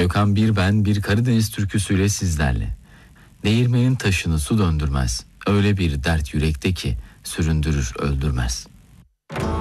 Gökhan Birben bir Karadeniz türküsüyle sizlerle. Değirmenin taşını su döndürmez, öyle bir dert yürekte ki süründürür öldürmez.